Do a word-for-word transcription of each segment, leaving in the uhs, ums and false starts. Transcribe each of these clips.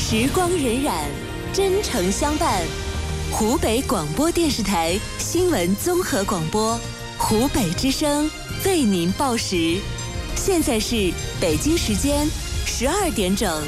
时光荏苒，真诚相伴。湖北广播电视台新闻综合广播，湖北之声为您报时。现在是北京时间十二点整。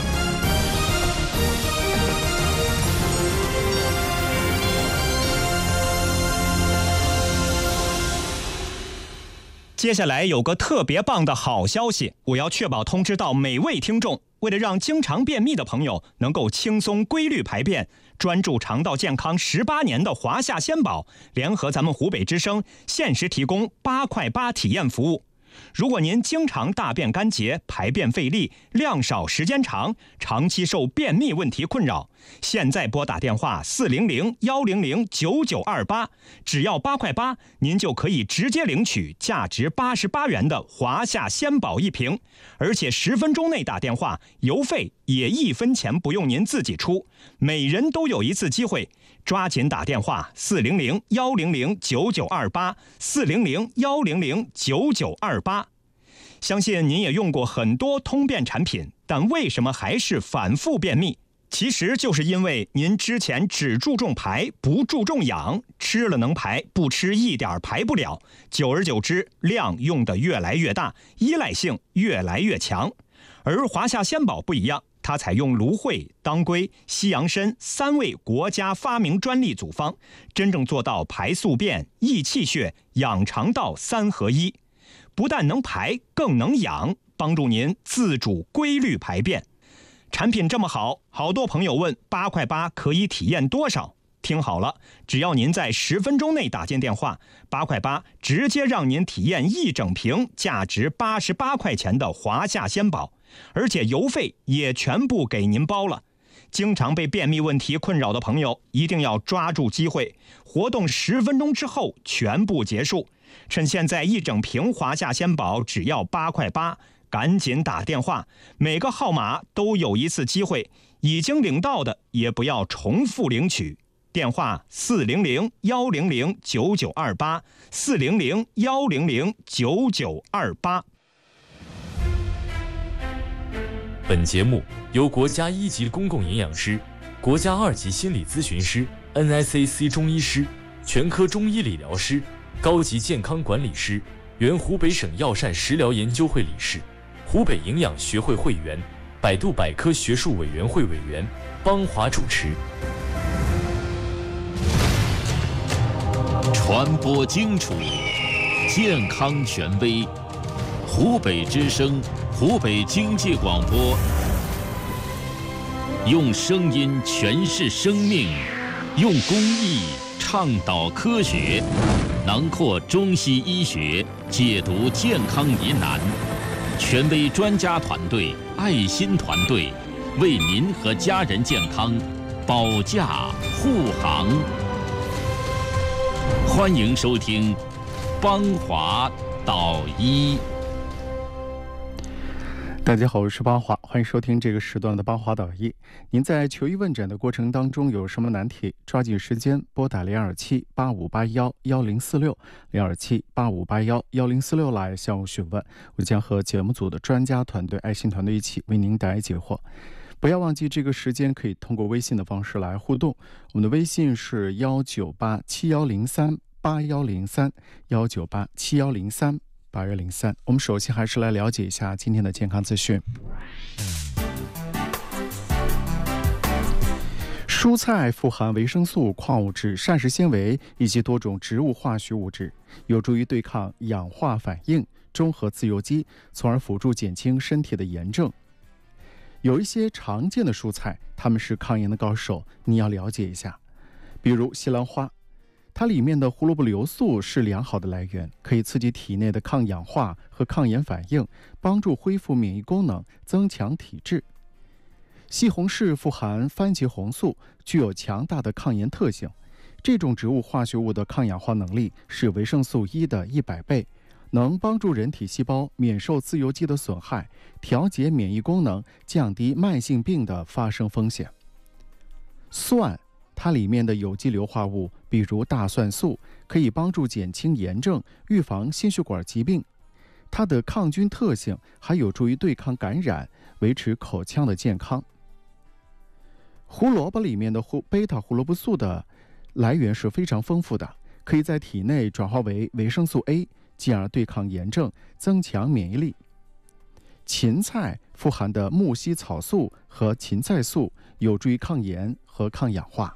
接下来有个特别棒的好消息，我要确保通知到每位听众。为了让经常便秘的朋友能够轻松规律排便，专注肠道健康十八年的华夏鲜宝联合咱们湖北之声限时提供八块八体验服务。如果您经常大便干结、排便费力、量少时间长，长期受便秘问题困扰，现在拨打电话四零零幺零零九九二八，只要八块八，您就可以直接领取价值八十八元的华夏鲜宝一瓶，而且十分钟内打电话，邮费也一分钱不用您自己出，每人都有一次机会。抓紧打电话四零零幺零零九九二八，四零零幺零零九九二八。相信您也用过很多通便产品，但为什么还是反复便秘？其实就是因为您之前只注重排，不注重养，吃了能排，不吃一点排不了，久而久之，量用得越来越大，依赖性越来越强。而华夏鲜宝不一样，它采用芦荟、当归、西洋参三味国家发明专利组方，真正做到排宿便、益气血、养肠道三合一，不但能排，更能养，帮助您自主规律排便。产品这么好，好多朋友问八块八可以体验多少？听好了，只要您在十分钟内打进电话，八块八直接让您体验一整瓶价值八十八块钱的华夏鲜宝，而且邮费也全部给您包了。经常被便秘问题困扰的朋友一定要抓住机会，活动十分钟之后全部结束。趁现在一整瓶华夏鲜宝只要八块八，赶紧打电话，每个号码都有一次机会，已经领到的也不要重复领取。电话四零零幺零零九九二八，四零零幺零零九九二八。 本节目由国家一级公共营养师、国家二级心理咨询师、N I C C 中医师、全科中医理疗师、高级健康管理师、原湖北省药膳食疗研究会理事、湖北营养学会会员、百度百科学术委员会委员邦华主持。 传播精楚，健康权威，湖北之声，湖北经济广播，用声音诠释生命，用公益倡导科学，囊括中西医学，解读健康疑难，权威专家团队，爱心团队，为您和家人健康保驾护航。欢迎收听邦华导医。 大家好，我是邦华，欢迎收听这个时段的邦华导医。您在求医问诊的过程当中有什么难题，抓紧时间拨打零二七八五八幺幺零四六零二七八五八幺幺零四六来向我询问，我将和节目组的专家团队、爱心团队一起为您带来解惑。不要忘记这个时间可以通过微信的方式来互动，我们的微信是幺九八七幺零三八幺零三幺九八七幺零三八幺零三。我们首先还是来了解一下今天的健康资讯。蔬菜富含维生素、矿物质、膳食纤维以及多种植物化学物质，有助于对抗氧化反应，中和自由基，从而辅助减轻身体的炎症。有一些常见的蔬菜，它们是抗炎的高手，你要了解一下。比如西兰花，它里面的胡萝卜硫素是良好的来源，可以刺激体内的抗氧化和抗炎反应，帮助恢复免疫功能，增强体质。西红柿富含番茄红素，具有强大的抗炎特性。这种植物化学物的抗氧化能力是维生素 E 的一百倍，能帮助人体细胞免受自由基的损害，调节免疫功能，降低慢性病的发生风险。蒜，它里面的有机硫化物，比如大蒜素，可以帮助减轻炎症，预防心血管疾病。它的抗菌特性还有助于对抗感染，维持口腔的健康。 胡萝卜里面的胡贝塔胡萝卜素的来源是非常丰富的，可以在体内转化为维生素 A， 进而对抗炎症，增强免疫力。芹菜富含的木犀草素和芹菜素有助于抗炎和抗氧化。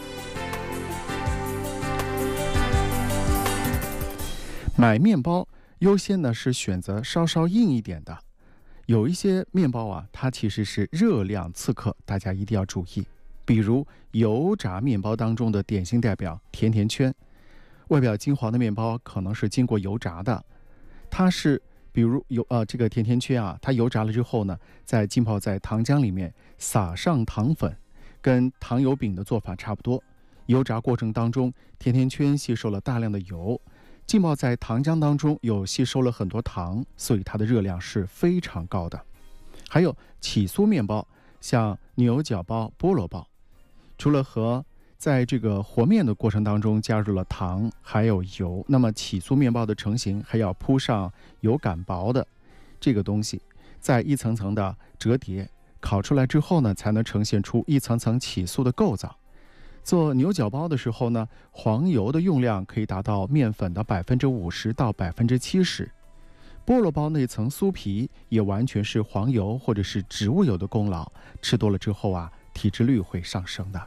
买面包优先呢是选择稍稍硬一点的，有一些面包啊，它其实是热量刺客，大家一定要注意。比如油炸面包当中的典型代表甜甜圈，外表金黄的面包可能是经过油炸的，它是比如油呃这个甜甜圈啊，它油炸了之后呢，再浸泡在糖浆里面，撒上糖粉，跟糖油饼的做法差不多。油炸过程当中，甜甜圈吸收了大量的油，浸泡在糖浆当中又吸收了很多糖，所以它的热量是非常高的。还有起酥面包，像牛角包、菠萝包，除了和在这个和面的过程当中加入了糖还有油，那么起酥面包的成型还要铺上油擀薄的这个东西，再一层层的折叠，烤出来之后呢，才能呈现出一层层起酥的构造。做牛角包的时候呢，黄油的用量可以达到面粉的百分之五十到百分之七十。菠萝包那层酥皮也完全是黄油或者是植物油的功劳，吃多了之后啊，体脂率会上升的。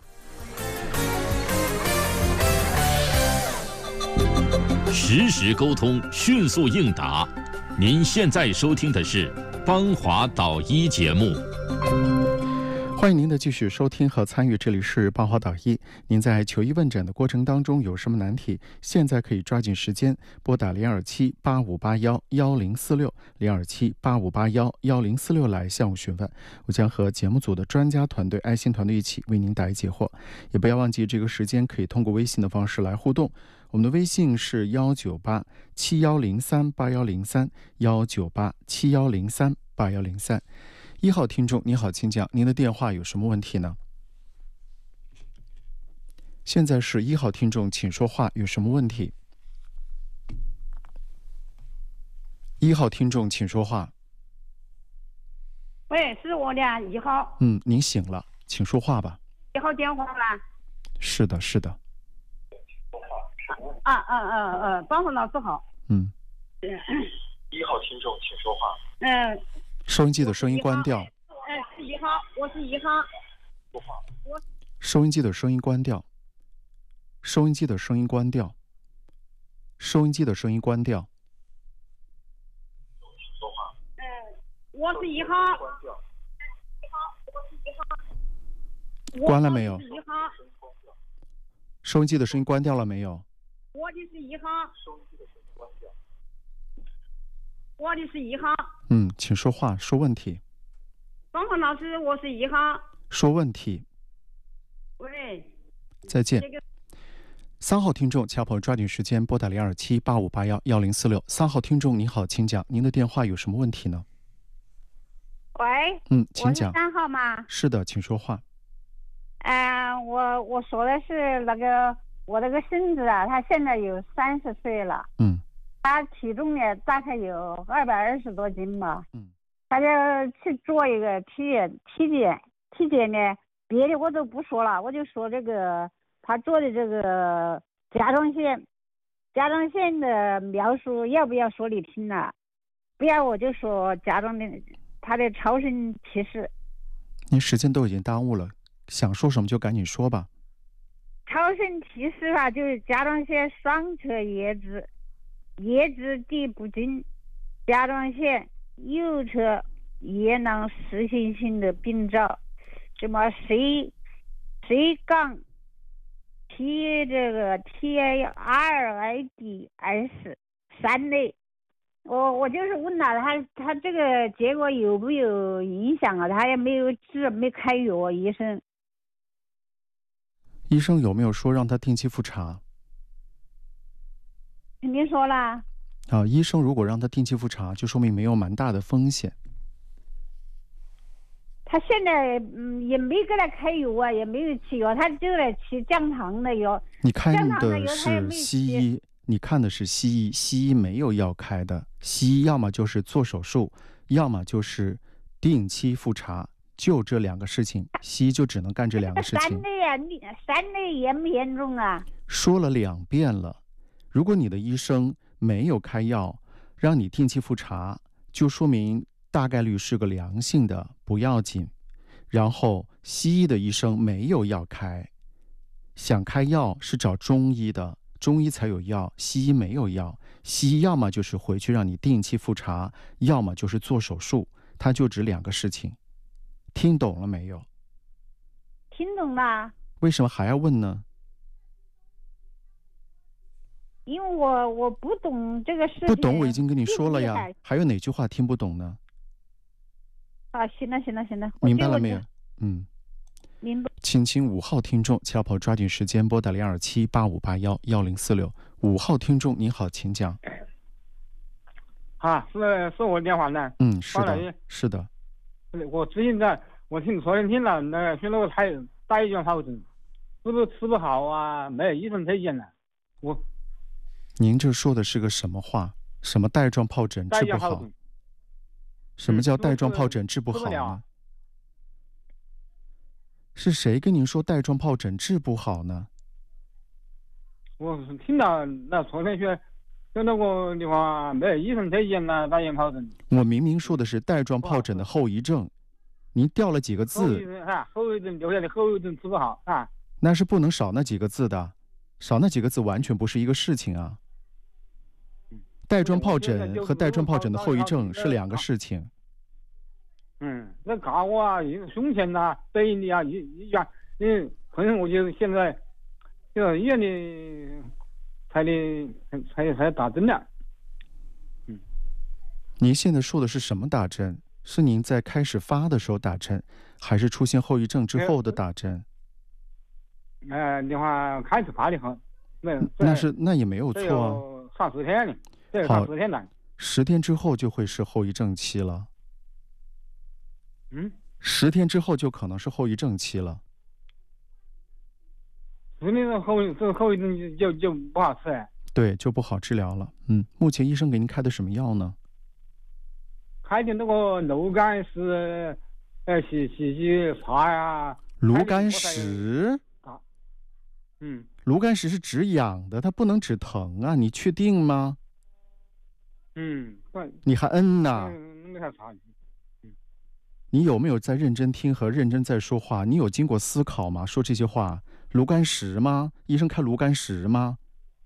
实时沟通，迅速应答。您现在收听的是邦华导医节目。 欢迎您的继续收听和参与，这里是邦华导医。您在求医问诊的过程当中有什么难题，现在可以抓紧时间拨打零二七八五八幺幺零四六零二七八五八幺幺零四六来向我询问，我将和节目组的专家团队、爱心团队一起为您答疑解惑。也不要忘记这个时间可以通过微信的方式来互动，我们的微信是幺九八七幺零三八幺零三幺九八七幺零三八幺零三。一号听众，你好，请讲，您的电话有什么问题呢？现在是一号听众，请说话，有什么问题？一号听众，请说话。 喂，是我的一号。 嗯，您醒了，请说话吧。 一号电话啦？ 是的，是的。 啊啊啊啊！邦华老师好。 嗯。 一号听众，请说话。 嗯。 收音机的声音关掉。 哎，是一号，我是一号。 说话。 我。 收音机的声音关掉。收音机的声音关掉。收音机的声音关掉。 说话。 嗯，我是一号。 关掉。 一号，我是一号。 关了没有？ 一号。 收音机的声音关掉了没有？ 我的是一号。 收音机的声音关掉。 我的是一号。 嗯，请说话，说问题。 邦华老师，我是一号。 说问题。 喂。 再见。 这个三号听众，小朋友抓紧时间拨打零二七八五八幺幺零四六。三号听众，你好，请讲，您的电话有什么问题呢？ 喂。 嗯，请讲。 我是三号吗？ 是的，请说话。 嗯、呃，我我说的是那个我那个孙子啊，他现在有三十岁了。 嗯。 他体重呢大概有二百二十多斤吧。 嗯。 他就去做一个体检，体检体检呢，别的我都不说了，我就说这个他做的这个甲状腺，甲状腺的描述要不要说你听了？不要我就说甲状腺他的超声提示。 您时间都已经耽误了，想说什么就赶紧说吧。 超声提示啊，就是甲状腺双侧叶质叶质地不均，甲状腺右侧叶囊实行性的病灶，什么 C C 杠 T 这个 T R I D S 三类。我我就是问了他，他这个结果有没有影响啊？他也没有治，没开药，医生。 医生有没有说让他定期复查？ 肯定说了。 啊，医生如果让他定期复查，就说明没有蛮大的风险。 他现在嗯也没给他开药啊，也没有吃药，他就来吃降糖的药。 你看的是西医，你看的是西医，西医没有药开的。西医要么就是做手术，要么就是定期复查， 就这两个事情，西医就只能干这两个事情。 三类呀，你三类严不严重啊？ 说了两遍了，如果你的医生没有开药，让你定期复查，就说明大概率是个良性的，不要紧。然后西医的医生没有药开，想开药是找中医的，中医才有药，西医没有药。西医要么就是回去让你定期复查，要么就是做手术，它就只两个事情。听懂了没有？ 听懂了。 为什么还要问呢？ 因为我我不懂这个事情。 不懂，我已经跟你说了呀。 厉害还有哪句话听不懂呢？ 啊，行了行了行了， 明白了没有？嗯， 明白。 请请五号听众恰跑抓紧时间拨打零二七八五八幺幺零四六。五号听众您好，请讲。 啊，是是我电话呢。 嗯，是的，是的。 我最近在，我听昨天听了那个说那个带带状疱疹，是不是吃不好啊？没有医生推荐的。我， 您这说的是个什么话？什么带状疱疹治不好？什么叫带状疱疹治不好呢？是谁跟您说带状疱疹治不好呢？ 我听到那昨天说，就那个地方没有医生推荐的带状疱疹。 我明明说的是带状疱疹的后遗症，您掉了几个字？ 后遗症啊，后遗症留下的后遗症治不好啊。 那是不能少那几个字的，少那几个字完全不是一个事情啊。带状疱疹和带状疱疹的后遗症是两个事情。 嗯，那搞我啊，胸前呐、背里啊，一一样，嗯，可能我就现在，就医院里才的才才打针的。嗯， 您现在说的是什么打针？是您在开始发的时候打针，还是出现后遗症之后的打针？ 呃，的话开始发的话，那那是那也没有错啊。 上十天了，这上十天了。 十天之后就会是后遗症期了。 嗯， 十天之后就可能是后遗症期了。 十天的后这个后遗症就就就不好吃哎。 对，就不好治疗了。嗯，目前医生给您开的什么药呢？ 开的那个炉甘石，呃，洗洗洗茶呀。 炉甘石。 啊。嗯。 炉甘石是止痒的，它不能止疼啊！你确定吗？ 嗯。 你还嗯呐？ 嗯，那个啥。 你有没有在认真听和认真在说话？你有经过思考吗？说这些话，炉甘石吗？医生开炉甘石吗？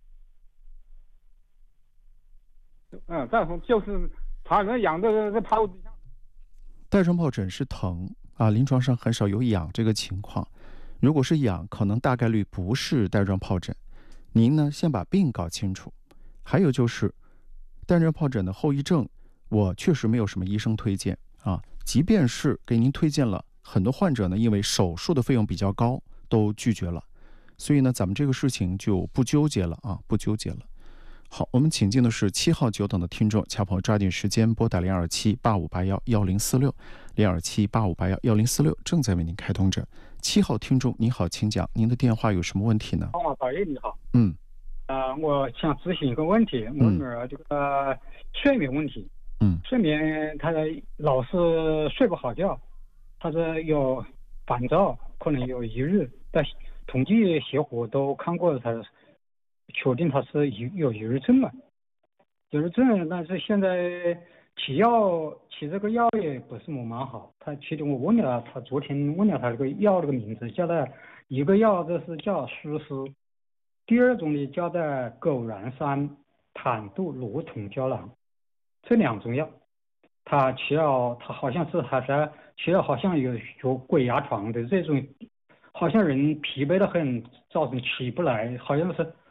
嗯，再说就是他那痒的在疱疹。 带状疱疹是疼啊，临床上很少有痒这个情况。如果是痒，可能大概率不是带状疱疹。您呢，先把病搞清楚。还有就是带状疱疹的后遗症，我确实没有什么医生推荐啊。即便是给您推荐了，很多患者呢，因为手术的费用比较高，都拒绝了。所以呢，咱们这个事情就不纠结了啊，不纠结了。好，我们请进的是七号久等的听众，恰朋友抓紧时间拨打零二七八五八幺幺零四六，零二七八五八幺幺零四六正在为您开通着。七号听众您好，请讲，您的电话有什么问题呢？ 哦，导演你好。 嗯。 呃，我想咨询一个问题，我女儿这个睡眠问题。 嗯， 睡眠他老是睡不好觉，他是有烦躁，可能有抑郁，但统计协会都看过，他确定他是有抑郁症了。抑郁症，但是现在起药起这个药也不是蛮好。他其中我问了他，昨天问了他这个药这个名字，叫的一个药这是叫舒斯，第二种呢叫的狗燃酸坦度罗酮胶囊。这两种药，他吃了，他好像是还是吃了，好像有有鬼压床的这种，好像人疲惫的很，早晨起不来，好像是